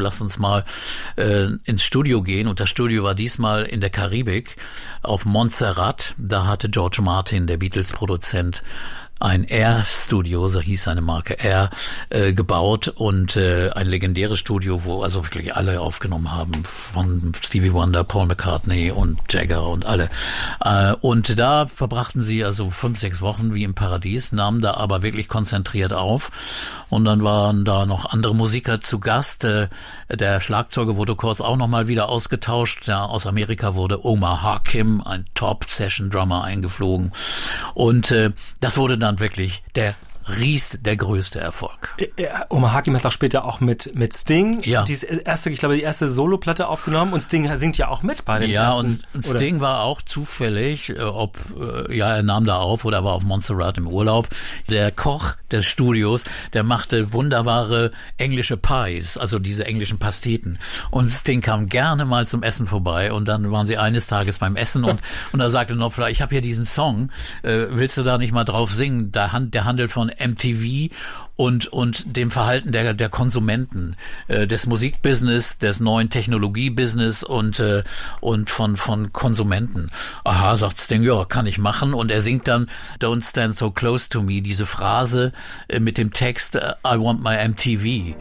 lass uns mal ins Studio gehen. Und das Studio war diesmal in der Karibik auf Montserrat. Da hatte George Martin, der Beatles-Produzent, ein Air-Studio, so hieß seine Marke Air, gebaut und ein legendäres Studio, wo also wirklich alle aufgenommen haben, von Stevie Wonder, Paul McCartney und Jagger und alle. Und da verbrachten sie also 5-6 Wochen wie im Paradies, nahmen da aber wirklich konzentriert auf. Und dann waren da noch andere Musiker zu Gast. Der Schlagzeuger wurde kurz auch nochmal wieder ausgetauscht. Ja, aus Amerika wurde Omar Hakim, ein Top-Session-Drummer, eingeflogen. Und das wurde dann wirklich der größte Erfolg. Omar Hakim hat auch später auch mit Sting die erste Soloplatte aufgenommen und Sting singt ja auch mit bei den ersten. Und Sting war auch zufällig, er nahm da auf oder war auf Montserrat im Urlaub. Der Koch des Studios, der machte wunderbare englische Pies, also diese englischen Pasteten. Und Sting kam gerne mal zum Essen vorbei und dann waren sie eines Tages beim Essen und da sagte Knopfler, ich habe hier diesen Song, willst du da nicht mal drauf singen? Der handelt von MTV und dem Verhalten der Konsumenten, des Musikbusiness, des neuen Technologiebusiness und von Konsumenten. Aha, sagt Sting, ja, kann ich machen. Und er singt dann Don't Stand So Close to Me, diese Phrase mit dem Text I want my MTV.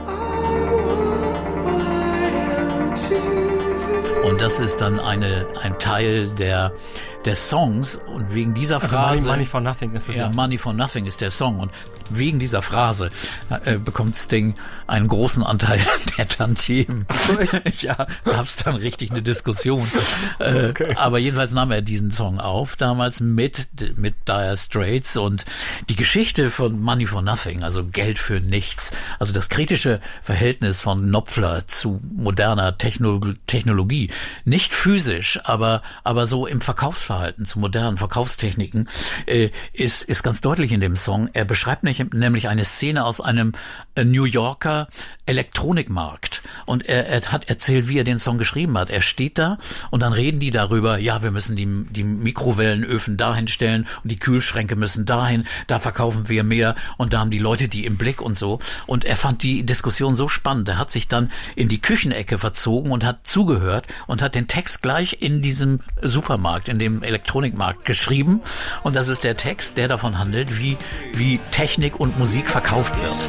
Und das ist dann ein Teil des Songs und wegen dieser Phrase... Also Money for Nothing ist das ja. Money for Nothing ist der Song und wegen dieser Phrase bekommt Sting einen großen Anteil der Tantiemen. Ja, gab's dann richtig eine Diskussion. Okay. Aber jedenfalls nahm er diesen Song auf, damals mit Dire Straits und die Geschichte von Money for Nothing, also Geld für nichts, also das kritische Verhältnis von Knopfler zu moderner Technologie, nicht physisch, aber so im Verkaufsverhalten zu modernen Verkaufstechniken, ist ganz deutlich in dem Song. Er beschreibt nämlich eine Szene aus einem New Yorker Elektronikmarkt und er hat erzählt, wie er den Song geschrieben hat. Er steht da und dann reden die darüber, ja, wir müssen die Mikrowellenöfen dahin stellen und die Kühlschränke müssen dahin, da verkaufen wir mehr und da haben die Leute die im Blick und so. Und er fand die Diskussion so spannend. Er hat sich dann in die Küchenecke verzogen und hat zugehört und hat den Text gleich in diesem Supermarkt, in dem Elektronikmarkt geschrieben. Und das ist der Text, der davon handelt, wie Technik und Musik verkauft wird.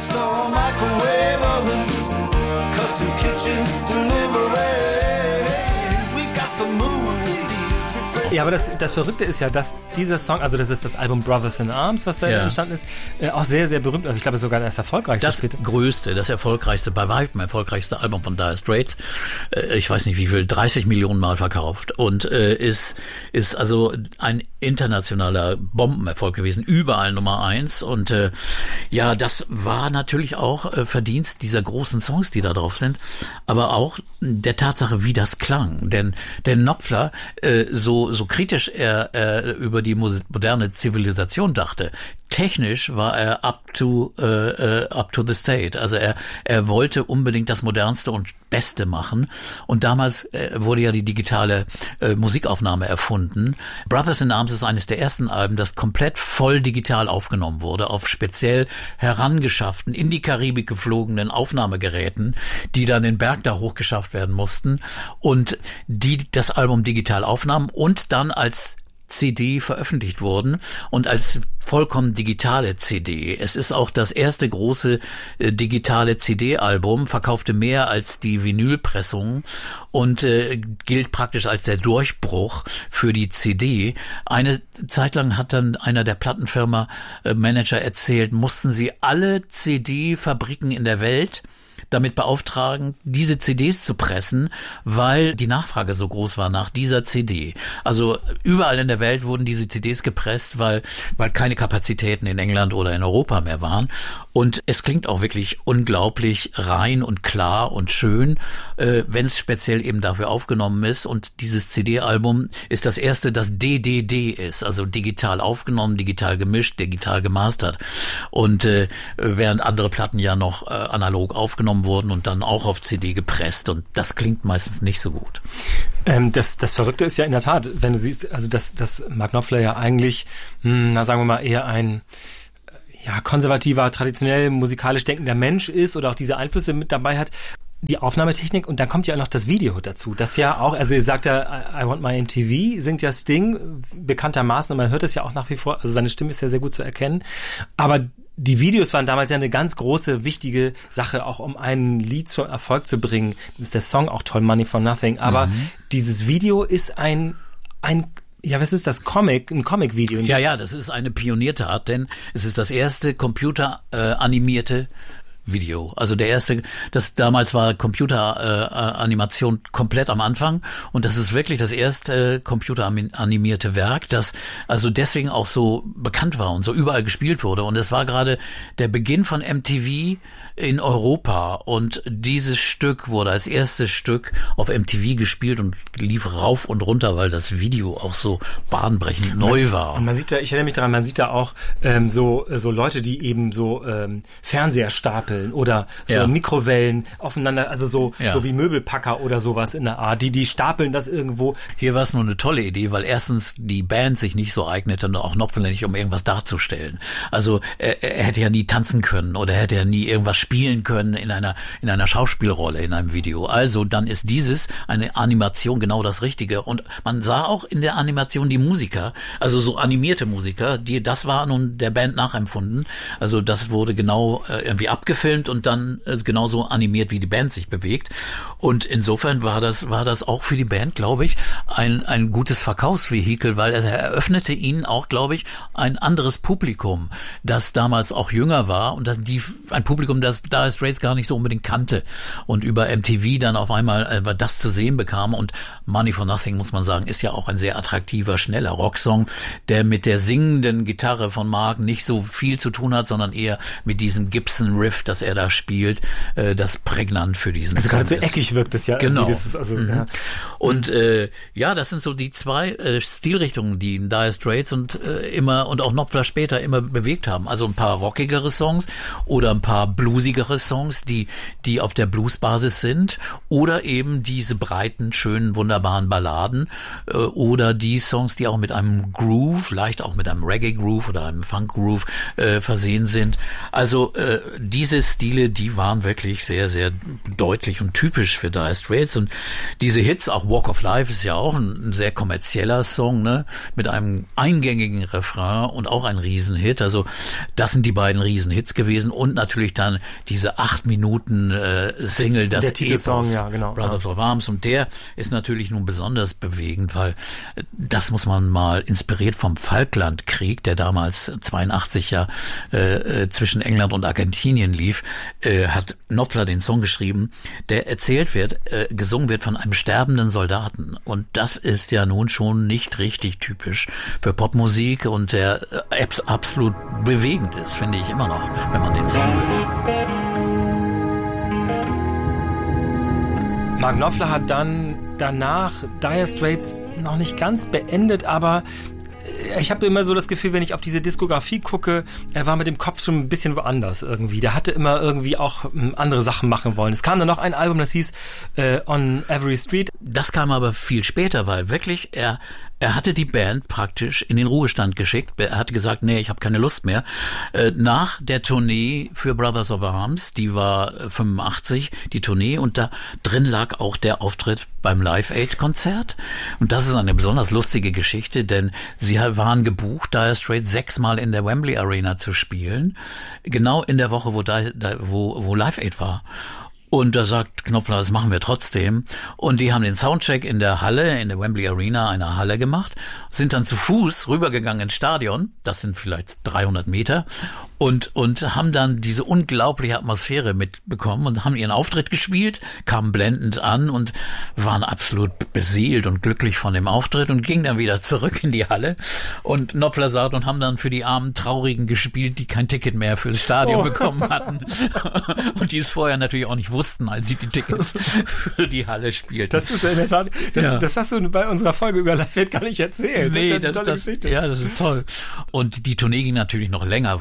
Ja, aber das Verrückte ist ja, dass dieser Song, also das ist das Album Brothers in Arms, was da entstanden ist, auch sehr, sehr berühmt. Also ich glaube sogar das erfolgreichste. Das erfolgreichste, bei weitem erfolgreichste Album von Dire Straits. Ich weiß nicht wie viel, 30 Millionen Mal verkauft und ist also ein internationaler Bombenerfolg gewesen, überall Nummer 1 und das war natürlich auch Verdienst dieser großen Songs, die da drauf sind, aber auch der Tatsache, wie das klang, denn der Knopfler so kritisch er über die moderne Zivilisation dachte, technisch war er up to the state. Also er wollte unbedingt das Modernste und Beste machen. Und damals wurde ja die digitale Musikaufnahme erfunden. Brothers in Arms ist eines der ersten Alben, das komplett voll digital aufgenommen wurde, auf speziell herangeschafften, in die Karibik geflogenen Aufnahmegeräten, die dann den Berg da hochgeschafft werden mussten und die das Album digital aufnahmen und dann als CD veröffentlicht wurden und als vollkommen digitale CD. Es ist auch das erste große digitale CD-Album, verkaufte mehr als die Vinylpressung und gilt praktisch als der Durchbruch für die CD. Eine Zeit lang hat dann einer der Plattenfirma Manager erzählt, mussten sie alle CD-Fabriken in der Welt damit beauftragen, diese CDs zu pressen, weil die Nachfrage so groß war nach dieser CD. Also überall in der Welt wurden diese CDs gepresst, weil keine Kapazitäten in England oder in Europa mehr waren. Und es klingt auch wirklich unglaublich rein und klar und schön, wenn es speziell eben dafür aufgenommen ist. Und dieses CD-Album ist das erste, das DDD ist, also digital aufgenommen, digital gemischt, digital gemastert. Und während andere Platten ja noch analog aufgenommen wurden und dann auch auf CD gepresst. Und das klingt meistens nicht so gut. Das Verrückte ist ja in der Tat, wenn du siehst, also dass Mark Knopfler ja eigentlich, sagen wir mal, eher ein konservativer, traditionell musikalisch denkender Mensch ist oder auch diese Einflüsse mit dabei hat. die Aufnahmetechnik und dann kommt ja auch noch das Video dazu. Das ja auch, also ihr sagt ja, I Want My MTV, singt ja Sting bekanntermaßen und man hört es ja auch nach wie vor, also seine Stimme ist ja sehr gut zu erkennen. Aber die Videos waren damals ja eine ganz große, wichtige Sache, auch um ein Lied zum Erfolg zu bringen. Ist der Song auch toll, Money for Nothing. Aber dieses Video ist ein ja, was ist das? Ein Comic-Video? Ja, das ist eine Pioniertat, denn es ist das erste computeranimierte Video. Also der erste, das damals war Computeranimation komplett am Anfang und das ist wirklich das erste computeranimierte Werk, das also deswegen auch so bekannt war und so überall gespielt wurde. Und es war gerade der Beginn von MTV in Europa und dieses Stück wurde als erstes Stück auf MTV gespielt und lief rauf und runter, weil das Video auch so bahnbrechend neu war. Und man sieht da, ich erinnere mich daran, man sieht da auch so Leute, die eben so Fernseher stapeln oder so Mikrowellen aufeinander, also so wie Möbelpacker oder sowas in der Art, die stapeln das irgendwo. Hier war es nur eine tolle Idee, weil erstens die Band sich nicht so eignete und auch Knopfler nicht, um irgendwas darzustellen. Also er hätte ja nie tanzen können oder er hätte ja nie irgendwas spielen können in einer Schauspielrolle in einem Video. Also dann ist eine Animation genau das Richtige. Und man sah auch in der Animation die Musiker, also so animierte Musiker, das war nun der Band nachempfunden. Also das wurde genau irgendwie abgefilmt und dann genauso animiert, wie die Band sich bewegt. Und insofern war das auch für die Band, glaube ich, ein gutes Verkaufsvehikel, weil er eröffnete ihnen auch, glaube ich, ein anderes Publikum, das damals auch jünger war und ein Publikum, das Dire Straits gar nicht so unbedingt kannte und über MTV dann auf einmal das zu sehen bekam. Und Money for Nothing, muss man sagen, ist ja auch ein sehr attraktiver, schneller Rocksong, der mit der singenden Gitarre von Mark nicht so viel zu tun hat, sondern eher mit diesem Gibson-Riff, das er da spielt, das prägnant für diesen Song ist. Also gerade so eckig wirkt es ja. Genau. Das ist also, Und das sind so die zwei Stilrichtungen, die Dire Straits und auch Knopfler später immer bewegt haben. Also ein paar rockigere Songs oder ein paar bluesigere Songs, die auf der Bluesbasis sind oder eben diese breiten, schönen, wunderbaren Balladen oder die Songs, die auch mit einem Groove, leicht auch mit einem Reggae-Groove oder einem Funk-Groove versehen sind. Also diese Stile, die waren wirklich sehr, sehr deutlich und typisch für Dire Straits und diese Hits, auch Walk of Life ist ja auch ein sehr kommerzieller Song, ne, mit einem eingängigen Refrain und auch ein Riesenhit. Also das sind die beiden Riesenhits gewesen und natürlich dann diese 8 Minuten Single, das der Titelsong, Epos, ja, genau. Brothers of Arms, und der ist natürlich nun besonders bewegend, weil das muss man mal, inspiriert vom Falklandkrieg, der damals 82 zwischen England und Argentinien lief, hat Knopfler den Song geschrieben, der gesungen wird von einem sterbenden Soldaten. Und das ist ja nun schon nicht richtig typisch für Popmusik und der absolut bewegend ist, finde ich immer noch, wenn man den Song hört. Mark Knopfler hat dann danach Dire Straits noch nicht ganz beendet, aber ich habe immer so das Gefühl, wenn ich auf diese Diskografie gucke, er war mit dem Kopf schon ein bisschen woanders irgendwie. Der hatte immer irgendwie auch andere Sachen machen wollen. Es kam dann noch ein Album, das hieß On Every Street. Das kam aber viel später, weil wirklich er hatte die Band praktisch in den Ruhestand geschickt. Er hatte gesagt, nee, ich habe keine Lust mehr. Nach der Tournee für Brothers of Arms, die war 85, die Tournee, und da drin lag auch der Auftritt beim Live Aid Konzert. Und das ist eine besonders lustige Geschichte, denn sie waren gebucht, Dire Straits 6-mal in der Wembley Arena zu spielen, genau in der Woche, wo Live Aid war. Und da sagt Knopfler, das machen wir trotzdem. Und die haben den Soundcheck in der Halle, in der Wembley Arena, einer Halle gemacht, sind dann zu Fuß rübergegangen ins Stadion, das sind vielleicht 300 Meter, und haben dann diese unglaubliche Atmosphäre mitbekommen und haben ihren Auftritt gespielt, kamen blendend an und waren absolut beseelt und glücklich von dem Auftritt und gingen dann wieder zurück in die Halle. Und Knopfler sagt, und haben dann für die armen Traurigen gespielt, die kein Ticket mehr fürs Stadion bekommen hatten. Und die es vorher natürlich auch nicht wussten, als sie die Tickets für die Halle spielten. Das ist ja in der Tat, das hast du bei unserer Folge über Live Aid gar nicht erzählt. Nee, das ist eine tolle Geschichte. Ja, das ist toll. Und die Tournee ging natürlich noch länger weiter.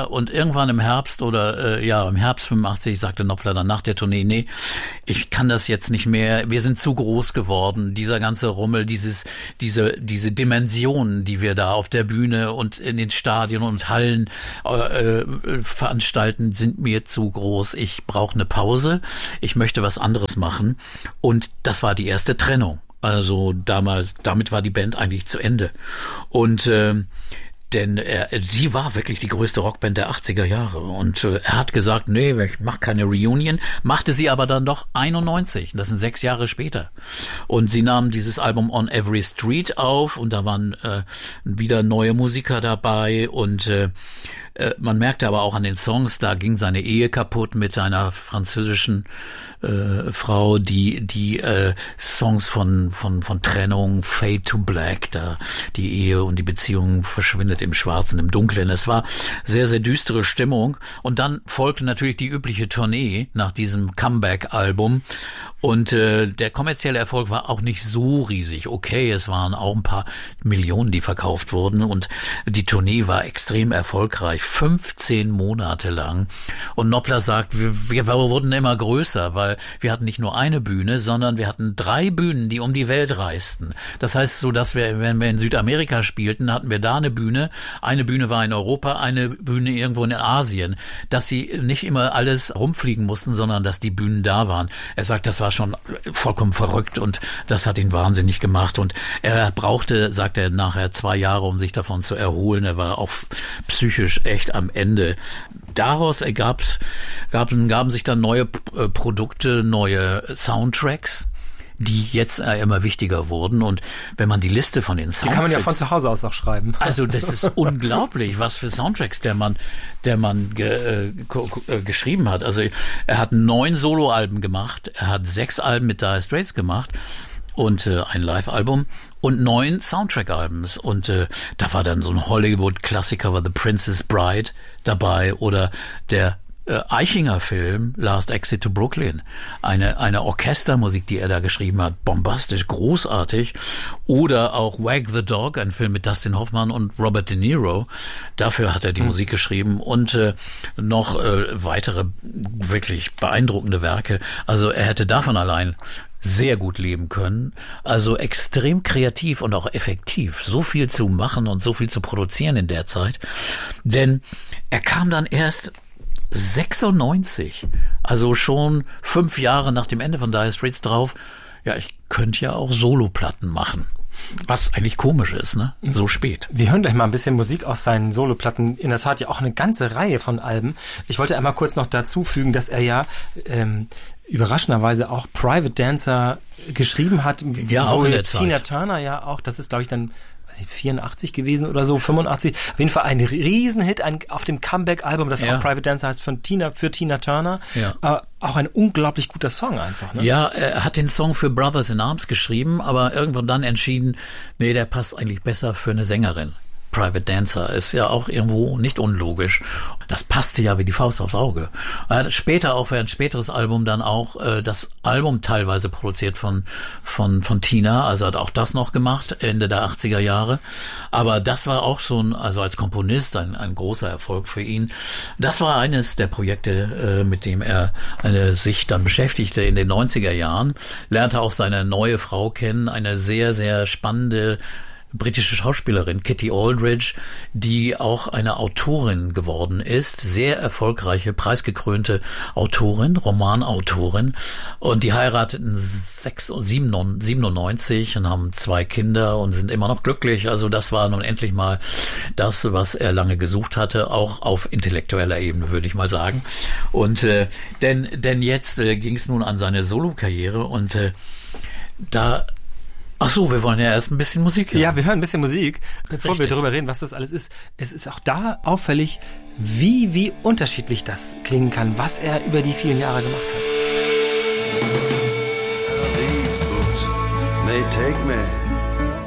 Und irgendwann im Herbst im Herbst 85 sagte Knopfler dann nach der Tournee, nee, ich kann das jetzt nicht mehr, wir sind zu groß geworden, dieser ganze Rummel, diese Dimensionen, die wir da auf der Bühne und in den Stadien und Hallen veranstalten, sind mir zu groß. Ich brauche eine Pause, ich möchte was anderes machen. Und das war die erste Trennung. Also damit war die Band eigentlich zu Ende. Und denn die war wirklich die größte Rockband der 80er Jahre. Und er hat gesagt, nee, ich mache keine Reunion, machte sie aber dann doch 91. Das sind 6 Jahre später. Und sie nahmen dieses Album On Every Street auf und da waren wieder neue Musiker dabei und man merkte aber auch an den Songs, da ging seine Ehe kaputt mit einer französischen Frau, die Songs von Trennung, Fade to Black, da die Ehe und die Beziehung verschwindet im Schwarzen, im Dunklen. Es war sehr, sehr düstere Stimmung. Und dann folgte natürlich die übliche Tournee nach diesem Comeback-Album. Und der kommerzielle Erfolg war auch nicht so riesig. Okay, es waren auch ein paar Millionen, die verkauft wurden. Und die Tournee war extrem erfolgreich. 15 Monate lang. Und Knopfler sagt, wir wurden immer größer, weil wir hatten nicht nur eine Bühne, sondern wir hatten 3 Bühnen, die um die Welt reisten. Das heißt so, dass wir, wenn wir in Südamerika spielten, hatten wir da eine Bühne war in Europa, eine Bühne irgendwo in Asien, dass sie nicht immer alles rumfliegen mussten, sondern dass die Bühnen da waren. Er sagt, das war schon vollkommen verrückt und das hat ihn wahnsinnig gemacht und er brauchte, sagt er, nachher 2 Jahre, um sich davon zu erholen. Er war auch psychisch echt am Ende. Daraus gaben sich dann neue Produkte, neue Soundtracks, die jetzt immer wichtiger wurden. Und wenn man die Liste von den Soundtracks... Die kann man ja von zu Hause aus auch schreiben. Also das ist unglaublich, was für Soundtracks der Mann geschrieben hat. Also er hat 9 Soloalben gemacht, er hat 6 Alben mit Dire Straits gemacht und ein Live-Album und 9 Soundtrack-Albums. Und da war dann so ein Hollywood-Klassiker, war The Princess Bride dabei oder der Eichinger-Film Last Exit to Brooklyn, eine Orchestermusik, die er da geschrieben hat, bombastisch, großartig, oder auch Wag the Dog, ein Film mit Dustin Hoffman und Robert De Niro, dafür hat er die Musik geschrieben und noch weitere wirklich beeindruckende Werke, also er hätte davon allein sehr gut leben können, also extrem kreativ und auch effektiv, so viel zu machen und so viel zu produzieren in der Zeit, denn er kam dann erst 96, also schon 5 Jahre nach dem Ende von Dire Straits drauf, ja, ich könnte ja auch Soloplatten machen. Was eigentlich komisch ist, ne? So spät. Wir hören gleich mal ein bisschen Musik aus seinen Soloplatten. In der Tat ja auch eine ganze Reihe von Alben. Ich wollte einmal kurz noch dazu fügen, dass er ja überraschenderweise auch Private Dancer geschrieben hat. Ja, auch in der Tina Zeit. Turner ja auch, das ist glaube ich dann 84 gewesen oder so, 85. Auf jeden Fall ein Riesenhit auf dem Comeback-Album, das auch Private Dancer heißt, für Tina Turner. Ja. Auch ein unglaublich guter Song einfach. Ne? Ja, er hat den Song für Brothers in Arms geschrieben, aber irgendwann dann entschieden, nee, der passt eigentlich besser für eine Sängerin. Private Dancer ist ja auch irgendwo nicht unlogisch. Das passte ja wie die Faust aufs Auge. Er hat später auch für ein späteres Album dann auch das Album teilweise produziert von Tina, also hat auch das noch gemacht, Ende der 80er Jahre. Aber das war auch so also als Komponist ein großer Erfolg für ihn. Das war eines der Projekte, mit dem er sich dann beschäftigte in den 90er Jahren, lernte auch seine neue Frau kennen, eine sehr, sehr spannende britische Schauspielerin Kitty Aldridge, die auch eine Autorin geworden ist, sehr erfolgreiche, preisgekrönte Autorin, Romanautorin, und die heirateten 97 und haben 2 Kinder und sind immer noch glücklich. Also das war nun endlich mal das, was er lange gesucht hatte, auch auf intellektueller Ebene, würde ich mal sagen. Und denn jetzt ging es nun an seine Solokarriere und Ach so, wir wollen ja erst ein bisschen Musik hören. Ja, wir hören ein bisschen Musik, bevor wir darüber reden, was das alles ist. Es ist auch da auffällig, wie unterschiedlich das klingen kann, was er über die vielen Jahre gemacht hat. These boots may take me